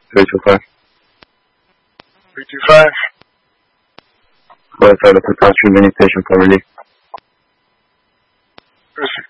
325. 325. Go ahead, to touch remaining station for relief. Receive.